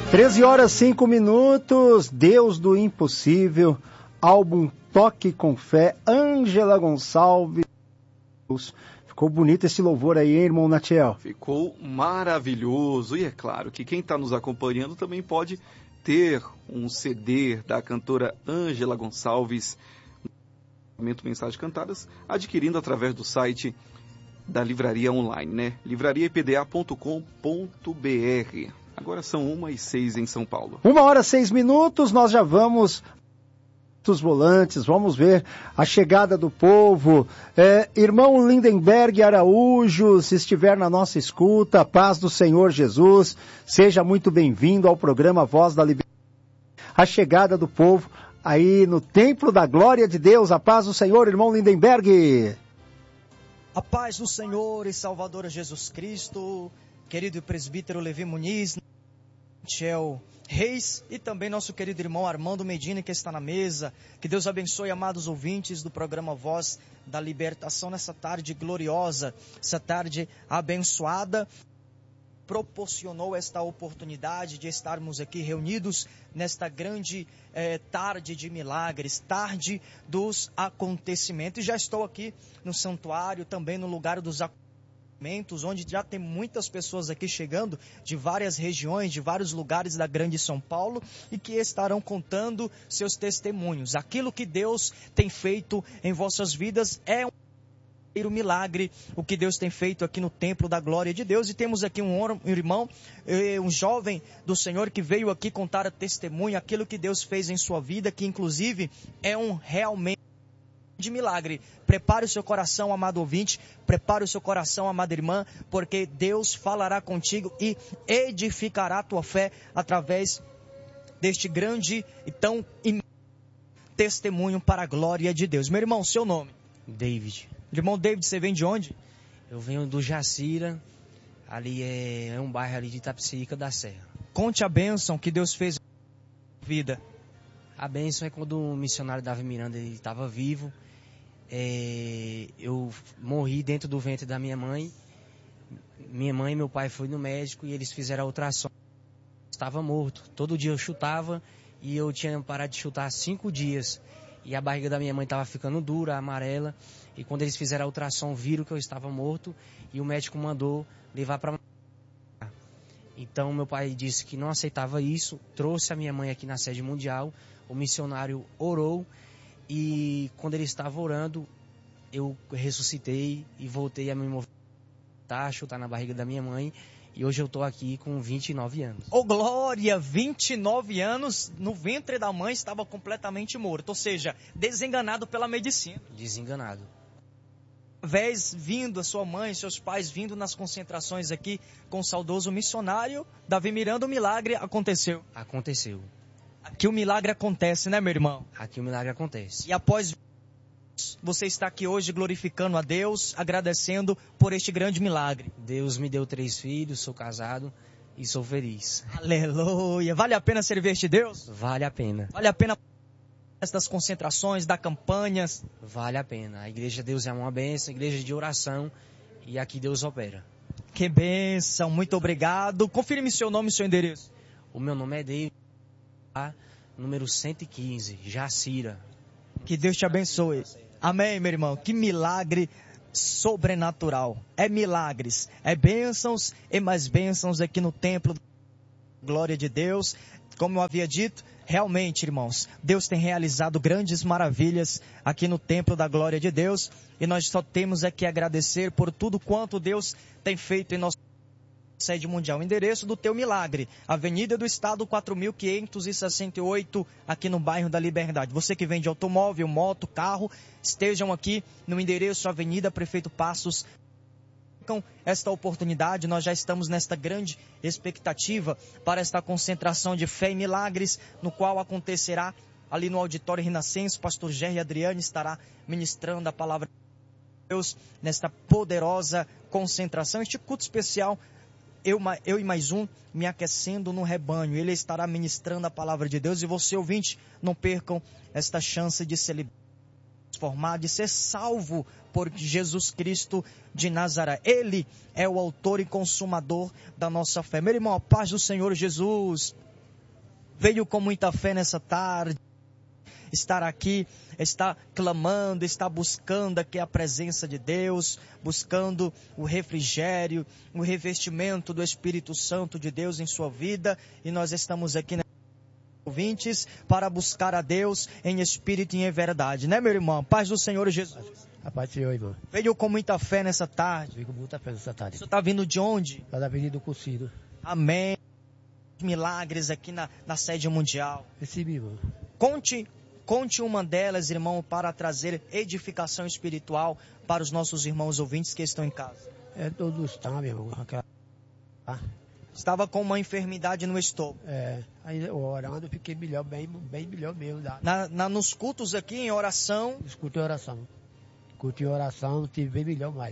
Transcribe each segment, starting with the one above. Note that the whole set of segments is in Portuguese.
13h05, Deus do Impossível, álbum Toque com Fé, Ângela Gonçalves. Ficou bonito esse louvor aí, hein, irmão Natiel? Ficou maravilhoso. E é claro que quem está nos acompanhando também pode ter um CD da cantora Ângela Gonçalves, Mensagens Cantadas, adquirindo através do site da livraria online, né? livrariaepda.com.br. Agora são 1h06 em São Paulo. 1h06, nós já vamos dos volantes, vamos ver a chegada do povo. Irmão Lindenberg Araújo, se estiver na nossa escuta, paz do Senhor Jesus, seja muito bem-vindo ao programa Voz da Liberdade. A chegada do povo aí no Templo da Glória de Deus, a paz do Senhor, irmão Lindenberg. A paz do Senhor e Salvador Jesus Cristo, querido presbítero Levi Muniz, Michel Reis e também nosso querido irmão Armando Medina, que está na mesa. Que Deus abençoe, amados ouvintes do programa Voz da Libertação, nessa tarde gloriosa, essa tarde abençoada. Proporcionou esta oportunidade de estarmos aqui reunidos nesta grande tarde de milagres, tarde dos acontecimentos. E já estou aqui no santuário, também no lugar dos acontecimentos, onde já tem muitas pessoas aqui chegando de várias regiões, de vários lugares da grande São Paulo, e que estarão contando seus testemunhos. Aquilo que Deus tem feito em vossas vidas é um milagre, o que Deus tem feito aqui no Templo da Glória de Deus. E temos aqui um irmão, um jovem do Senhor, que veio aqui contar a testemunho, aquilo que Deus fez em sua vida, que inclusive é um realmente de milagre. Prepare o seu coração, amado ouvinte, prepare o seu coração, amada irmã, porque Deus falará contigo e edificará a tua fé através deste grande e tão testemunho para a glória de Deus. Meu irmão, seu nome? David. Irmão David, você vem de onde? Eu venho do Jacira, ali é um bairro ali de Itapecerica da Serra. Conte a bênção que Deus fez na sua vida. A bênção é quando o missionário Davi Miranda estava vivo. Eu morri dentro do ventre da minha mãe. Minha mãe e meu pai foram no médico e eles fizeram a ultrassom. Estava morto. Todo dia eu chutava e eu tinha parado de chutar há 5 dias. E a barriga da minha mãe estava ficando dura, amarela. E quando eles fizeram a ultrassom, viram que eu estava morto. E o médico mandou levar para... Então meu pai disse que não aceitava isso. Trouxe a minha mãe aqui na sede mundial. O missionário orou. E quando ele estava orando, eu ressuscitei e voltei a me movimentar, a chutar na barriga da minha mãe. E hoje eu estou aqui com 29 anos. Oh, glória! 29 anos, no ventre da mãe estava completamente morto. Ou seja, desenganado pela medicina. Desenganado. Vez vindo, a sua mãe, seus pais vindo nas concentrações aqui com o saudoso missionário Davi Miranda, o milagre aconteceu. Aconteceu. Aqui o milagre acontece, né, meu irmão? Aqui o milagre acontece. E após você está aqui hoje glorificando a Deus, agradecendo por este grande milagre. Deus me deu 3 filhos, sou casado e sou feliz. Aleluia! Vale a pena servir este Deus? Vale a pena. Vale a pena das concentrações, das campanhas? Vale a pena. A Igreja de Deus é uma bênção, igreja de oração, e aqui Deus opera. Que bênção, muito obrigado. Confirme seu nome e seu endereço. O meu nome é David, número 115, Jacira. Que Deus te abençoe. Amém, meu irmão. Que milagre sobrenatural. É milagres, é bênçãos e mais bênçãos aqui no templo da glória de Deus. Como eu havia dito, realmente, irmãos, Deus tem realizado grandes maravilhas aqui no templo da glória de Deus. E nós só temos aqui a agradecer por tudo quanto Deus tem feito em nossa sede mundial. Endereço do Teu Milagre, Avenida do Estado 4568, aqui no bairro da Liberdade. Você que vende automóvel, moto, carro, estejam aqui no endereço Avenida Prefeito Passos. Esta oportunidade, nós já estamos nesta grande expectativa para esta concentração de fé e milagres, no qual acontecerá ali no auditório Renascença. Pastor Gerry Adriane estará ministrando a palavra de Deus nesta poderosa concentração, este culto especial. Eu e mais um, me aquecendo no rebanho. Ele estará ministrando a palavra de Deus. E você, ouvinte, não percam esta chance de ser transformado, de ser salvo por Jesus Cristo de Nazaré. Ele é o autor e consumador da nossa fé. Meu irmão, a paz do Senhor Jesus. veio com muita fé nessa tarde, estar aqui, está clamando, está buscando aqui a presença de Deus, buscando o refrigério, o revestimento do Espírito Santo de Deus em sua vida, e nós estamos aqui, ouvintes, para buscar a Deus em espírito e em verdade, né, meu irmão? Paz do Senhor Jesus. A paz do Senhor, irmão. Veio com muita fé nessa tarde. Veio com muita fé nessa tarde. Você está vindo de onde? Lá da Avenida do Cursido. Amém. Milagres aqui na sede mundial. Recebi, irmão. Conte uma delas, irmão, para trazer edificação espiritual para os nossos irmãos ouvintes que estão em casa. Todos estão, meu irmão. Estava com uma enfermidade no estômago. Aí orando, eu fiquei melhor, bem melhor mesmo. Nos cultos aqui, em oração. Escutei oração. Escutei oração, tive bem melhor mais.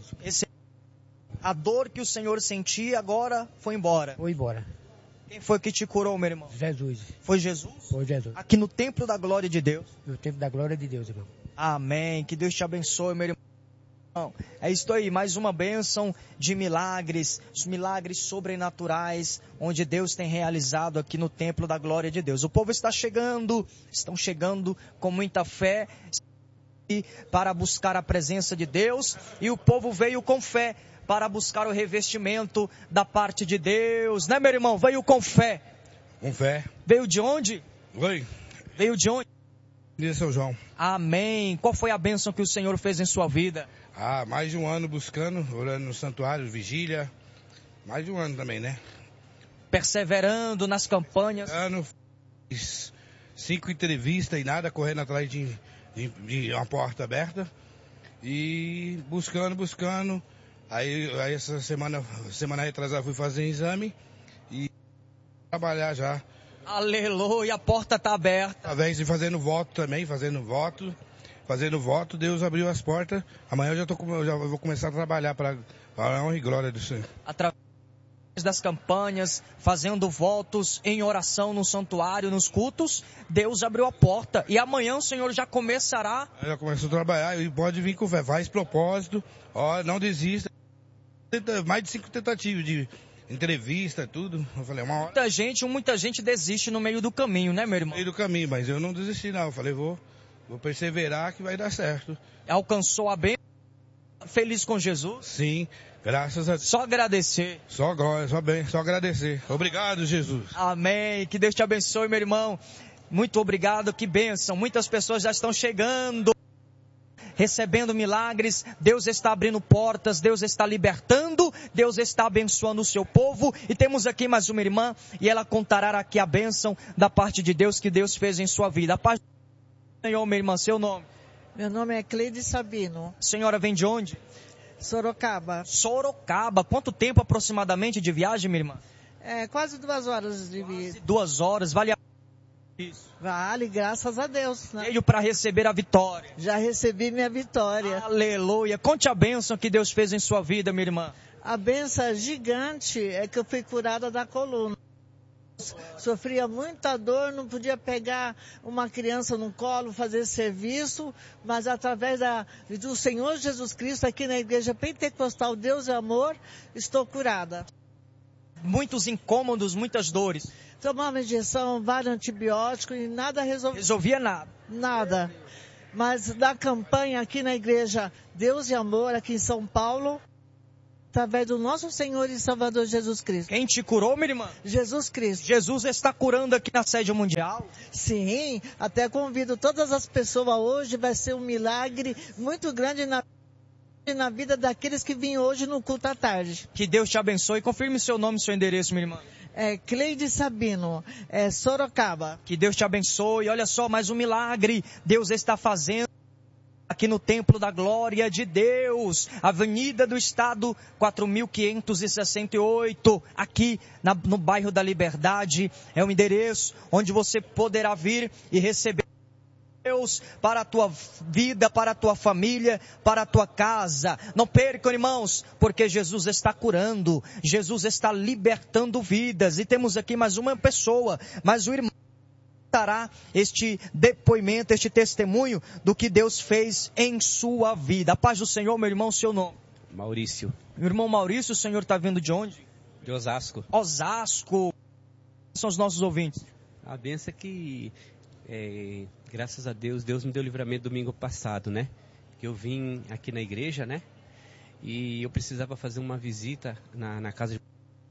A dor que o Senhor sentia agora foi embora. Foi embora. Quem foi que te curou, meu irmão? Jesus. Foi Jesus? Foi Jesus. Aqui no templo da glória de Deus. No templo da glória de Deus, irmão. Amém. Que Deus te abençoe, meu irmão. É isso aí, mais uma bênção de milagres, os milagres sobrenaturais, onde Deus tem realizado aqui no templo da glória de Deus. O povo estão chegando com muita fé para buscar a presença de Deus, e o povo veio com fé para buscar o revestimento da parte de Deus, né, meu irmão? Veio com fé. Com fé. Veio de onde? Oi. Veio de onde? De São João. Amém. Qual foi a bênção que o Senhor fez em sua vida? Mais de um ano buscando, orando no santuário, vigília. Mais de um ano também, né? Perseverando nas campanhas. Fiz 5 entrevistas e nada, correndo atrás de uma porta aberta. E buscando. Aí essa semana retrasada fui fazer exame e trabalhar já. Aleluia, a porta está aberta. Através de fazendo voto também, fazendo voto, Deus abriu as portas. Amanhã eu já vou começar a trabalhar para a honra e glória do Senhor. Através das campanhas, fazendo votos em oração no santuário, nos cultos, Deus abriu a porta. E amanhã o Senhor já começará. Já começou a trabalhar e pode vir com fé. Faz propósito, não desista. Mais de 5 tentativas de entrevista, tudo. Eu falei, uma hora. Muita gente desiste no meio do caminho, né, meu irmão? No meio do caminho, mas eu não desisti não. Eu falei, vou perseverar que vai dar certo. Alcançou a bênção? Feliz com Jesus? Sim, graças a Deus. Só agradecer. Só glória, só agradecer. Obrigado, Jesus. Amém. Que Deus te abençoe, meu irmão. Muito obrigado, que bênção. Muitas pessoas já estão chegando, recebendo milagres. Deus está abrindo portas, Deus está libertando, Deus está abençoando o seu povo. E temos aqui mais uma irmã, e ela contará aqui a bênção da parte de Deus que Deus fez em sua vida. A paz do Senhor, minha irmã, seu nome? Meu nome é Cleide Sabino. A senhora vem de onde? Sorocaba. Sorocaba. Quanto tempo aproximadamente de viagem, minha irmã? Quase 2 horas de viagem. 2 horas, vale a isso. Vale, graças a Deus. Né? Veio para receber a vitória. Já recebi minha vitória. Aleluia. Conte a bênção que Deus fez em sua vida, minha irmã. A bênção gigante é que eu fui curada da coluna. Sofria muita dor, não podia pegar uma criança no colo, fazer serviço, mas através do Senhor Jesus Cristo, aqui na Igreja Pentecostal Deus é Amor, estou curada. Muitos incômodos, muitas dores. Tomava injeção, vários antibióticos e nada resolvia. Resolvia nada? Nada. Mas da campanha aqui na Igreja Deus e Amor, aqui em São Paulo, através do nosso Senhor e Salvador Jesus Cristo. Quem te curou, minha irmã? Jesus Cristo. Jesus está curando aqui na sede mundial? Sim, até convido todas as pessoas hoje, vai ser um milagre muito grande na vida daqueles que vêm hoje no culto à tarde. Que Deus te abençoe. Confirme seu nome e seu endereço, minha irmã. Cleide Sabino, Sorocaba. Que Deus te abençoe. Olha só, mais um milagre Deus está fazendo aqui no Templo da Glória de Deus, Avenida do Estado 4568, aqui no bairro da Liberdade. É um endereço onde você poderá vir e receber Deus para a tua vida, para a tua família, para a tua casa. Não percam, irmãos, porque Jesus está curando, Jesus está libertando vidas. E temos aqui mais uma pessoa, mais um irmão, dará este depoimento, este testemunho do que Deus fez em sua vida. A paz do Senhor, meu irmão, seu nome? Maurício. Meu irmão Maurício, o senhor está vindo de onde? De Osasco. Osasco. Quem são os nossos ouvintes? A benção é que, graças a Deus, Deus me deu livramento domingo passado, né? Que eu vim aqui na igreja, né? E eu precisava fazer uma visita na casa de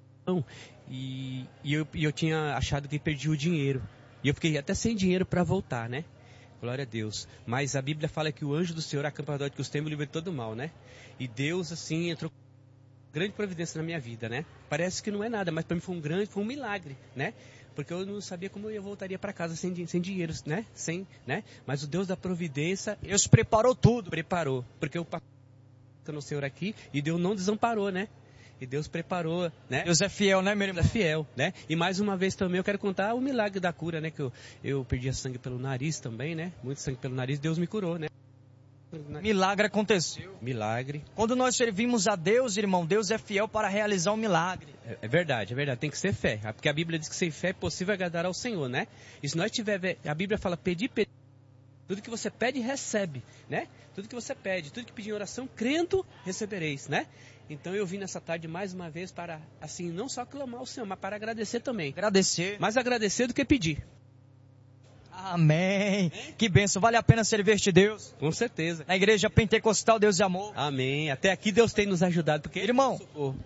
e eu tinha achado que perdi o dinheiro. E eu fiquei até sem dinheiro para voltar, né? Glória a Deus. Mas a Bíblia fala que o anjo do Senhor acampa ao redor de que os tem, me livra de todo mal, né? E Deus, assim, entrou com grande providência na minha vida, né? Parece que não é nada, mas para mim foi um milagre, né? Porque eu não sabia como eu voltaria para casa sem dinheiro, né? Mas o Deus da providência, Deus preparou tudo. Preparou. Porque eu passei no Senhor aqui e Deus não desamparou, né? E Deus preparou, né? Deus é fiel, né, meu irmão? Deus é fiel, né? E mais uma vez também eu quero contar o milagre da cura, né? Que eu perdia sangue pelo nariz também, né? Muito sangue pelo nariz, Deus me curou, né? Milagre aconteceu. Milagre. Quando nós servimos a Deus, irmão, Deus é fiel para realizar um milagre. É verdade. Tem que ser fé. Porque a Bíblia diz que sem fé é possível agradar ao Senhor, né? E se nós tiver, a Bíblia fala pedir. Tudo que você pede, recebe, né? Tudo que você pede, tudo que pedir em oração, crendo, recebereis, né? Então eu vim nessa tarde mais uma vez para, assim, não só clamar ao Senhor, mas para agradecer também. Agradecer. Mais agradecer do que pedir. Amém. Que bênção. Vale a pena servir este Deus. Com certeza. Na igreja pentecostal, Deus de amor. Amém. Até aqui Deus tem nos ajudado. Porque irmão,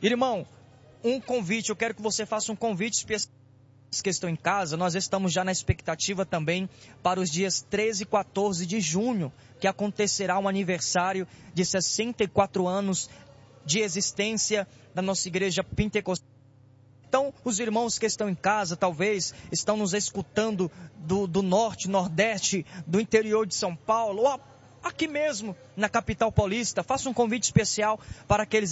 um convite. Eu quero que você faça um convite especial. Que estão em casa, nós estamos já na expectativa também para os dias 13 e 14 de junho, que acontecerá um aniversário de 64 anos de existência da nossa igreja pentecostal. Então, os irmãos que estão em casa, talvez, estão nos escutando do norte, nordeste, do interior de São Paulo, ou aqui mesmo, na capital paulista, faça um convite especial para aqueles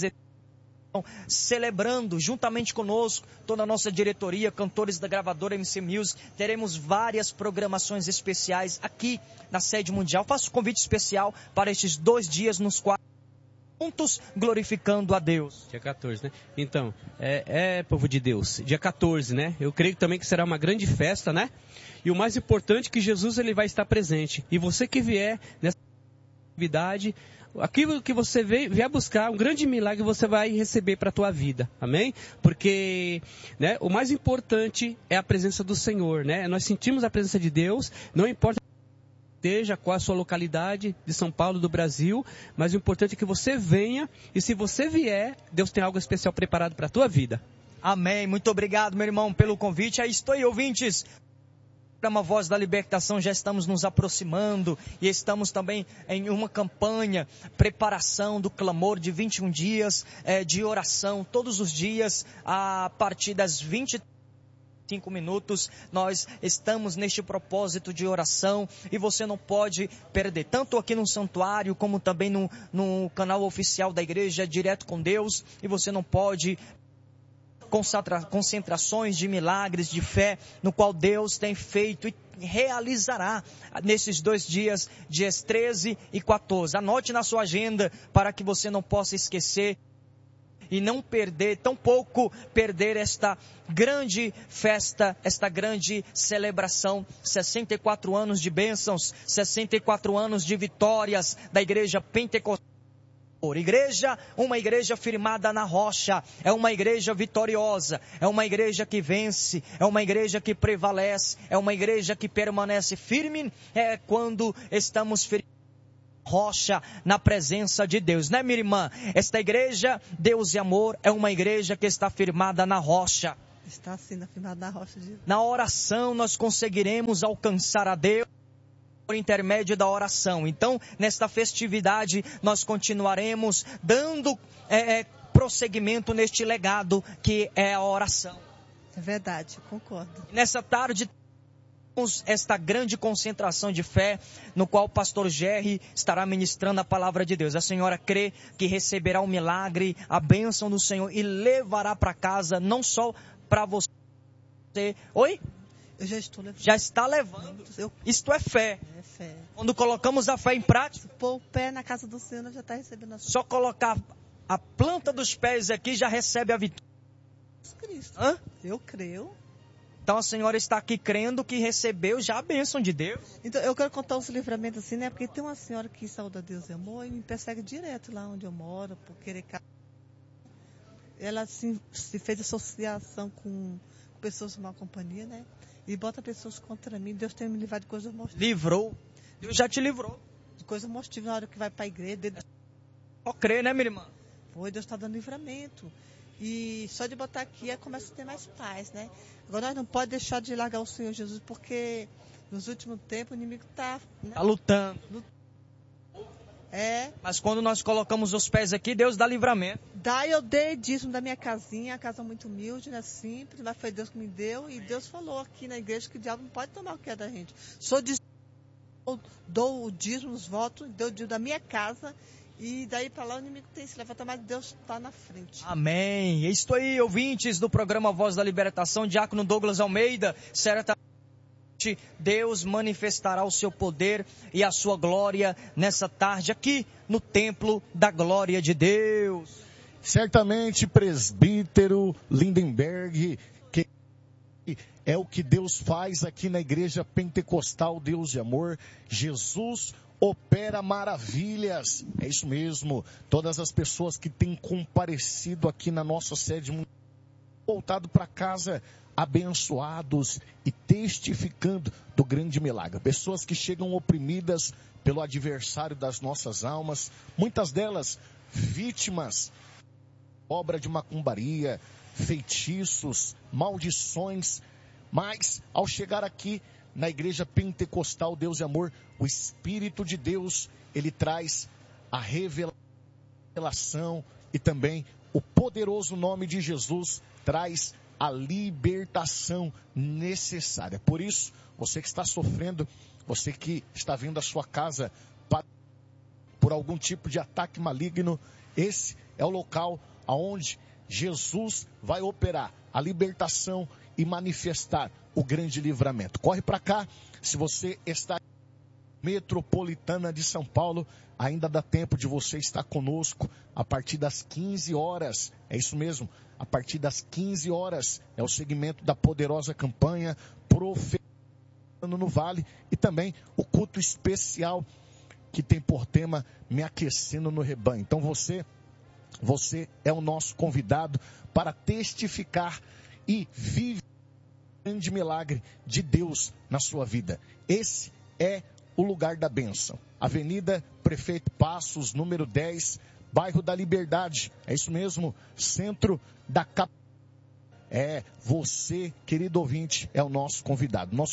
celebrando juntamente conosco, toda a nossa diretoria, cantores da gravadora MC Music. Teremos várias programações especiais aqui na sede mundial. Faço um convite especial para estes 2 dias nos quais juntos glorificando a Deus. Dia 14, né? Então, povo de Deus, dia 14, né? Eu creio também que será uma grande festa, né? E o mais importante é que Jesus ele vai estar presente. E você que vier nessa atividade, aquilo que você vier buscar, um grande milagre você vai receber para a tua vida, amém? Porque, né, o mais importante é a presença do Senhor, né? Nós sentimos a presença de Deus, não importa qual a sua localidade de São Paulo, do Brasil, mas o importante é que você venha, e se você vier, Deus tem algo especial preparado para a tua vida. Amém, muito obrigado, meu irmão, pelo convite. Aí estou aí, ouvintes. Programa Voz da Libertação, já estamos nos aproximando e estamos também em uma campanha, preparação do clamor de 21 dias de oração, todos os dias, a partir das 25 minutos, nós estamos neste propósito de oração e você não pode perder, tanto aqui no santuário, como também no canal oficial da igreja, Direto com Deus, e você não pode concentrações de milagres, de fé, no qual Deus tem feito e realizará nesses 2 dias, dias 13 e 14. Anote na sua agenda para que você não possa esquecer e não perder, tampouco perder esta grande festa, esta grande celebração, 64 anos de bênçãos, 64 anos de vitórias da igreja pentecostal. Igreja, uma igreja firmada na rocha, é uma igreja vitoriosa, é uma igreja que vence, é uma igreja que prevalece, é uma igreja que permanece firme, quando estamos firmes rocha na presença de Deus, né, minha irmã? Esta igreja, Deus e Amor, é uma igreja que está firmada na rocha. Está assim, firmada na rocha de Deus. Na oração nós conseguiremos alcançar a Deus por intermédio da oração. Então, nesta festividade, nós continuaremos dando prosseguimento neste legado que é a oração. É verdade, concordo. Nessa tarde, temos esta grande concentração de fé, no qual o pastor Jerry estará ministrando a palavra de Deus. A senhora crê que receberá um milagre, a bênção do Senhor e levará para casa, não só para você. Oi? Eu já estou levando. Já está levando. Isto é fé. É fé. Quando colocamos a fé em prática, pôr o pé na casa do Senhor, já está recebendo a sua. Só colocar a planta dos pés aqui já recebe a vitória. Cristo. Hã? Eu creio. Então a senhora está aqui crendo que recebeu já a bênção de Deus. Então eu quero contar uns livramentos assim, né? Porque tem uma senhora que saúda Deus e amor e me persegue direto lá onde eu moro, por querer casar. Ela se fez associação com pessoas de má companhia, né? e bota pessoas contra mim. Deus tem me livrado de coisas mortíferas. Livrou. Deus já te livrou. De coisas mortíferas na hora que vai para a igreja. Só crer, né, minha irmã? Foi, Deus está dando livramento. E só de botar aqui, começa a ter mais paz, né? Agora nós não podemos deixar de largar o Senhor Jesus, porque nos últimos tempos o inimigo está... Né? Tá lutando. É. Mas quando nós colocamos os pés aqui, Deus dá livramento. Daí eu dei dízimo da minha casinha, a casa muito humilde, né? Simples, mas foi Deus que me deu. E Deus falou aqui na igreja que o diabo não pode tomar o que é da gente. Dou o dízimo, os votos, dou o dízimo da minha casa. E daí para lá o inimigo tem que se levantar, mas Deus está na frente. Amém. É isso aí, ouvintes do programa Voz da Libertação, Diácono Douglas Almeida. Certamente Deus manifestará o seu poder e a sua glória nessa tarde aqui no Templo da Glória de Deus. Certamente, presbítero Lindenberg, que é o que Deus faz aqui na Igreja Pentecostal Deus de Amor. Jesus opera maravilhas, é isso mesmo. Todas as pessoas que têm comparecido aqui na nossa sede, voltado para casa, abençoados e testificando do grande milagre. Pessoas que chegam oprimidas pelo adversário das nossas almas, muitas delas vítimas, obra de macumbaria, feitiços, maldições, mas ao chegar aqui na Igreja Pentecostal Deus de Amor, o Espírito de Deus, ele traz a revelação e também o poderoso nome de Jesus traz a libertação necessária. Por isso, você que está sofrendo, você que está vindo à sua casa por algum tipo de ataque maligno, esse é o local aonde Jesus vai operar a libertação e manifestar o grande livramento. Corre para cá, se você está metropolitana de São Paulo, ainda dá tempo de você estar conosco a partir das 15 horas, é isso mesmo, a partir das 15 horas é o segmento da poderosa campanha Profetizando no Vale e também o culto especial que tem por tema Me Aquecendo no Rebanho. Então você é o nosso convidado para testificar e viver o grande milagre de Deus na sua vida. Esse é o lugar da bênção. Avenida Prefeito Passos, número 10, bairro da Liberdade. É isso mesmo, centro da capital. É, você, querido ouvinte, é o nosso convidado. Nosso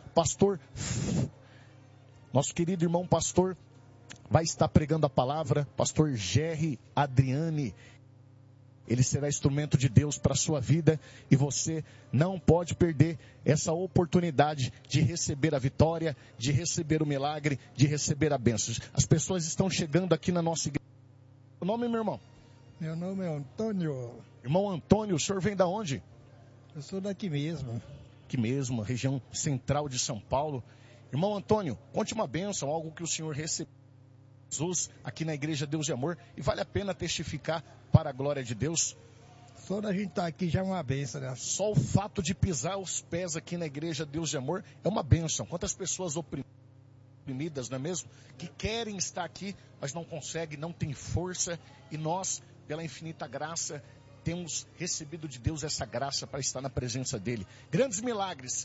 querido irmão pastor, vai estar pregando a palavra, pastor Gerry Adriani. Ele será instrumento de Deus para a sua vida e você não pode perder essa oportunidade de receber a vitória, de receber o milagre, de receber a bênção. As pessoas estão chegando aqui na nossa igreja. O nome, meu irmão? Meu nome é Antônio. Irmão Antônio, o senhor vem da onde? Eu sou daqui mesmo. Aqui mesmo, região central de São Paulo. Irmão Antônio, conte uma bênção, algo que o senhor recebeu. Jesus aqui na Igreja Deus de Amor, e vale a pena testificar para a glória de Deus. Só da gente estar aqui já é uma bênção, né? Só o fato de pisar os pés aqui na Igreja Deus de Amor é uma bênção. Quantas pessoas oprimidas, não é mesmo? Que querem estar aqui, mas não conseguem, não têm força, e nós, pela infinita graça, temos recebido de Deus essa graça para estar na presença dele. Grandes milagres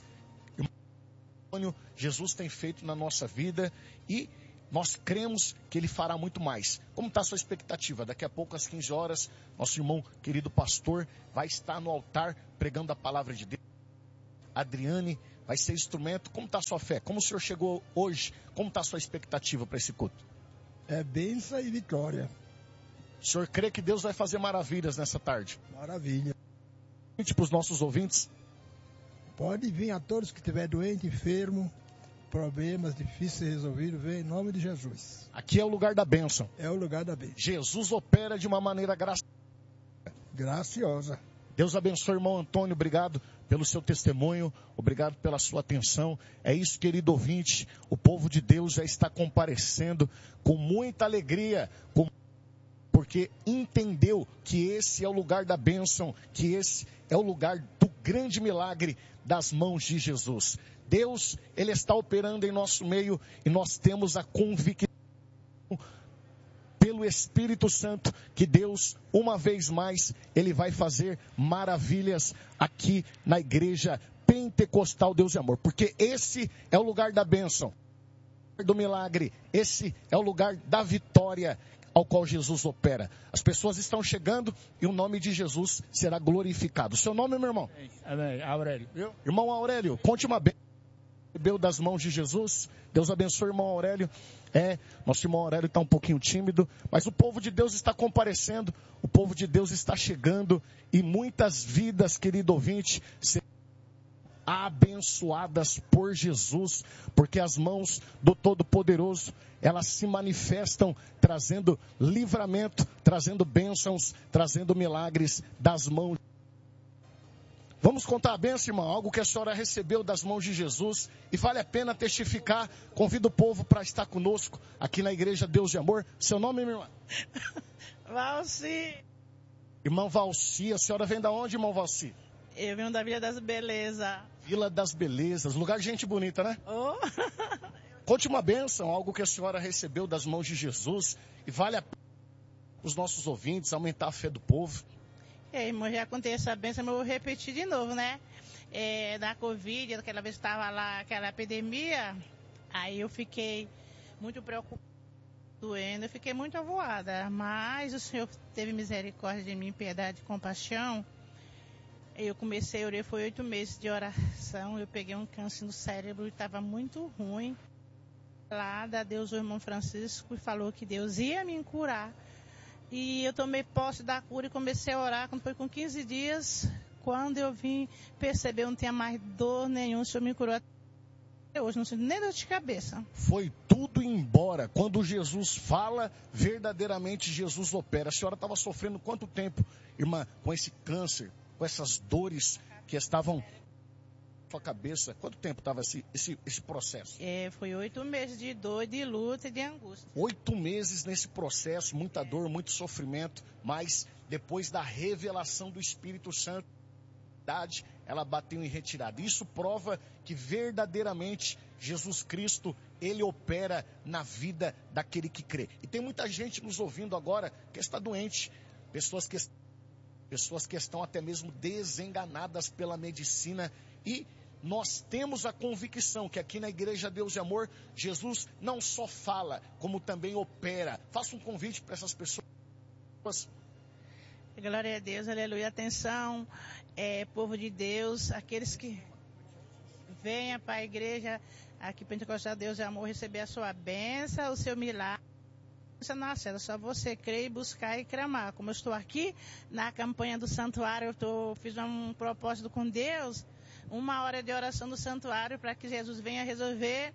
Jesus tem feito na nossa vida e nós cremos que ele fará muito mais. Como está a sua expectativa? Daqui a pouco, às 15 horas, nosso irmão querido pastor vai estar no altar pregando a palavra de Deus. Adriane vai ser instrumento. Como está a sua fé? Como o senhor chegou hoje? Como está a sua expectativa para esse culto? É bênção e vitória. O senhor crê que Deus vai fazer maravilhas nessa tarde? Maravilha. Para os nossos ouvintes. Pode vir a todos que estiver doente, enfermo, problemas difíceis de resolver, vem em nome de Jesus. Aqui é o lugar da bênção. É o lugar da bênção. Jesus opera de uma maneira graciosa. Deus abençoe, irmão Antônio. Obrigado pelo seu testemunho. Obrigado pela sua atenção. É isso, querido ouvinte. O povo de Deus já está comparecendo com muita alegria, porque entendeu que esse é o lugar da bênção, que esse é o lugar do grande milagre das mãos de Jesus. Deus, ele está operando em nosso meio e nós temos a convicção pelo Espírito Santo que Deus, uma vez mais, ele vai fazer maravilhas aqui na Igreja pentecostal Deus de amor, porque esse é o lugar da bênção, do milagre, esse é o lugar da vitória ao qual Jesus opera. As pessoas estão chegando e o nome de Jesus será glorificado. Seu nome, meu irmão? Amém. Aurélio. Irmão Aurélio, conte uma bênção. Recebeu das mãos de Jesus. Deus abençoe o irmão Aurélio. Nosso irmão Aurélio está um pouquinho tímido, mas o povo de Deus está comparecendo, o povo de Deus está chegando e muitas vidas, querido ouvinte, serão abençoadas por Jesus, porque as mãos do Todo-Poderoso, elas se manifestam trazendo livramento, trazendo bênçãos, trazendo milagres das mãos. Vamos contar a bênção, irmão, algo que a senhora recebeu das mãos de Jesus e vale a pena testificar. Convido o povo para estar conosco aqui na Igreja Deus de Amor. Seu nome, minha irmã? Valci. Irmão Valci, a senhora vem da onde, irmão Valci? Eu venho da Vila das Belezas. Vila das Belezas, lugar de gente bonita, né? Oh. Conte uma bênção, algo que a senhora recebeu das mãos de Jesus e vale a pena os nossos ouvintes aumentar a fé do povo. Irmão, já contei essa bênção, mas eu vou repetir de novo, né? Da Covid, aquela vez que estava lá, aquela epidemia, aí eu fiquei muito preocupada, doendo, eu fiquei muito avoada, mas o Senhor teve misericórdia de mim, piedade e compaixão. Eu comecei a orar, foi 8 meses de oração, eu peguei um câncer no cérebro e estava muito ruim. Lá da Deus, o irmão Francisco falou que Deus ia me curar. E eu tomei posse da cura e comecei a orar. Quando foi com 15 dias, quando eu vim perceber, eu não tinha mais dor nenhuma, o Senhor me curou até hoje, não sinto nem dor de cabeça. Foi tudo embora. Quando Jesus fala, verdadeiramente Jesus opera. A senhora estava sofrendo quanto tempo, irmã, com esse câncer, com essas dores que estavam na sua cabeça? Quanto tempo estava esse processo? Foi 8 meses de dor, de luta e de angústia. 8 meses nesse processo, muita dor, muito sofrimento, mas depois da revelação do Espírito Santo, ela bateu em retirada. Isso prova que verdadeiramente Jesus Cristo, ele opera na vida daquele que crê. E tem muita gente nos ouvindo agora que está doente, pessoas que estão até mesmo desenganadas pela medicina, e nós temos a convicção que aqui na Igreja Deus de Amor, Jesus não só fala, como também opera. Faça um convite para essas pessoas. Glória a Deus, aleluia. Atenção, povo de Deus, aqueles que venham para a igreja aqui Pentecostal Deus de Amor receber a sua bênção, o seu milagre. É só você crer e buscar e clamar. Como eu estou aqui na campanha do santuário, fiz um propósito com Deus, 1 hora de oração do santuário para que Jesus venha resolver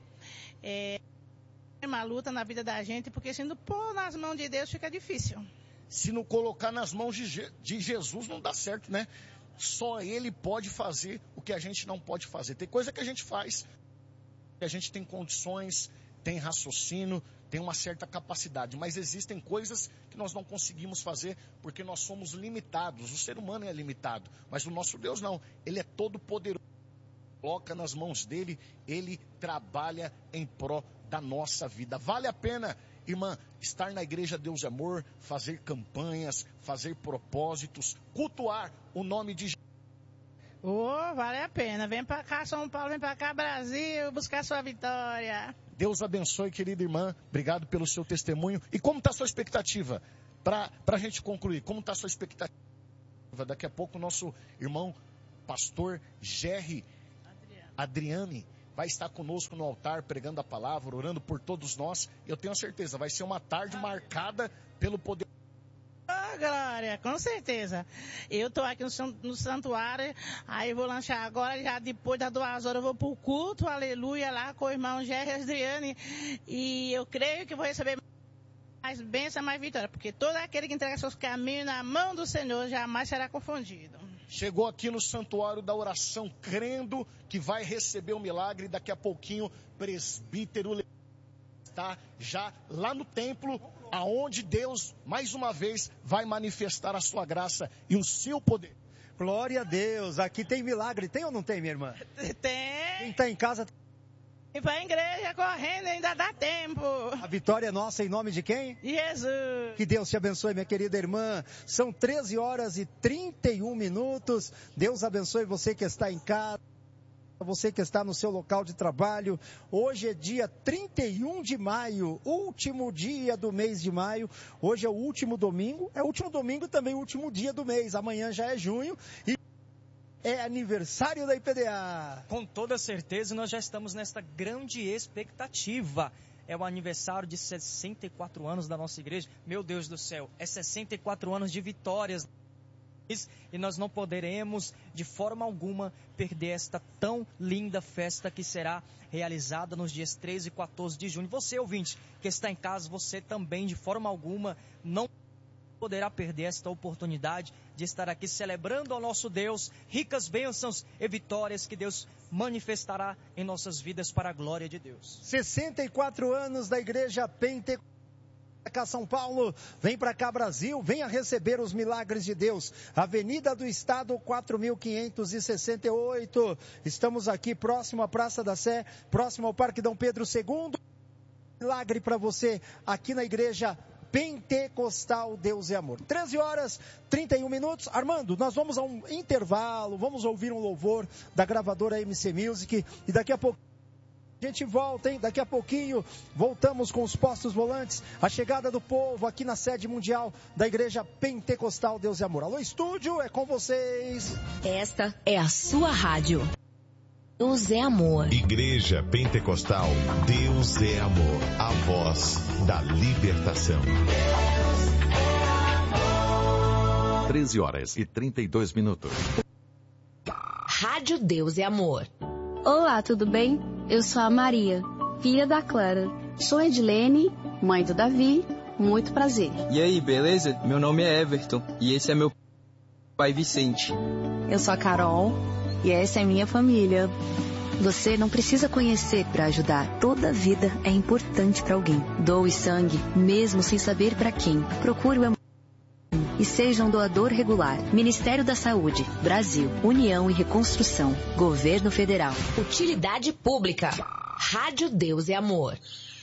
uma luta na vida da gente, porque se não pôr nas mãos de Deus fica difícil. Se não colocar nas mãos de Jesus não dá certo, né? Só Ele pode fazer o que a gente não pode fazer. Tem coisa que a gente faz, que a gente tem condições, tem raciocínio, tem uma certa capacidade, mas existem coisas que nós não conseguimos fazer porque nós somos limitados. O ser humano é limitado, mas o nosso Deus não. Ele é todo poderoso. Coloca nas mãos dele, ele trabalha em pró da nossa vida. Vale a pena, irmã, estar na Igreja Deus de Amor, fazer campanhas, fazer propósitos, cultuar o nome de Jesus. Vale a pena. Vem para cá, São Paulo, vem para cá, Brasil, buscar sua vitória. Deus abençoe, querida irmã. Obrigado pelo seu testemunho. E como está a sua expectativa? Para a gente concluir, como está a sua expectativa? Daqui a pouco o nosso irmão, pastor Jerry Adriane, vai estar conosco no altar, pregando a palavra, orando por todos nós. Eu tenho certeza, vai ser uma tarde marcada pelo poder. Glória, com certeza. Eu estou aqui no santuário, aí vou lanchar agora, já depois das 2 horas eu vou para o culto, aleluia, lá com o irmão Jerry Adriane, e eu creio que vou receber mais bênção, mais vitória, porque todo aquele que entrega seus caminhos na mão do Senhor jamais será confundido. Chegou aqui no santuário da oração, crendo que vai receber o milagre, daqui a pouquinho, presbítero está já lá no templo, aonde Deus, mais uma vez, vai manifestar a sua graça e o seu poder. Glória a Deus, aqui tem milagre, tem ou não tem, minha irmã? Tem. Quem está em casa... E para a igreja correndo ainda dá tempo. A vitória é nossa em nome de quem? Jesus. Que Deus te abençoe, minha querida irmã. São 13 horas e 31 minutos. Deus abençoe você que está em casa. Você que está no seu local de trabalho, hoje é dia 31 de maio, último dia do mês de maio. Hoje é o último domingo, e também o último dia do mês. Amanhã já é junho e é aniversário da IPDA. Com toda certeza, nós já estamos nesta grande expectativa. É o aniversário de 64 anos da nossa igreja. Meu Deus do céu, é 64 anos de vitórias. E nós não poderemos, de forma alguma, perder esta tão linda festa que será realizada nos dias 13 e 14 de junho. Você, ouvinte, que está em casa, você também, de forma alguma, não poderá perder esta oportunidade de estar aqui celebrando ao nosso Deus, ricas bênçãos e vitórias que Deus manifestará em nossas vidas para a glória de Deus. 64 anos da Igreja Pentecostal. Cá São Paulo, vem para cá Brasil, venha receber os milagres de Deus. Avenida do Estado 4568. Estamos aqui próximo à Praça da Sé, próximo ao Parque Dom Pedro II. Milagre para você aqui na Igreja Pentecostal Deus é Amor. 13h31. Armando, nós vamos a um intervalo, vamos ouvir um louvor da gravadora MC Music e daqui a pouco a gente volta, hein? Daqui a pouquinho voltamos com os postos volantes, a chegada do povo aqui na sede mundial da Igreja Pentecostal Deus é Amor. Alô, estúdio, é com vocês. Esta é a sua rádio. Deus é Amor. Igreja Pentecostal Deus é Amor. A voz da libertação. 13h32. Rádio Deus é Amor. Olá, tudo bem? Eu sou a Maria, filha da Clara. Sou Edilene, mãe do Davi. Muito prazer. E aí, beleza? Meu nome é Everton e esse é meu pai Vicente. Eu sou a Carol e essa é minha família. Você não precisa conhecer para ajudar. Toda vida é importante para alguém. Doe sangue, mesmo sem saber para quem. Procure o e seja um doador regular. Ministério da Saúde, Brasil, União e Reconstrução, Governo Federal. Utilidade Pública. Rádio Deus é Amor.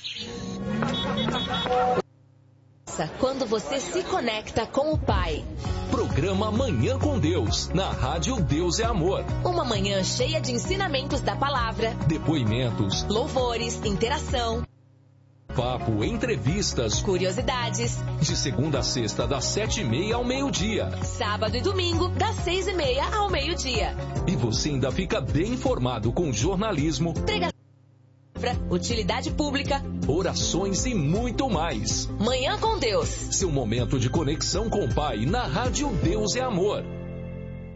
Quando você se conecta com o Pai. Programa Manhã com Deus, na Rádio Deus é Amor. Uma manhã cheia de ensinamentos da palavra, depoimentos, louvores, interação, papo, entrevistas, curiosidades. De segunda a sexta, das 7h30 ao meio-dia. Sábado e domingo, das 6h30 ao meio-dia. E você ainda fica bem informado com jornalismo, utilidade pública, orações e muito mais. Manhã com Deus. Seu momento de conexão com o Pai na Rádio Deus é Amor.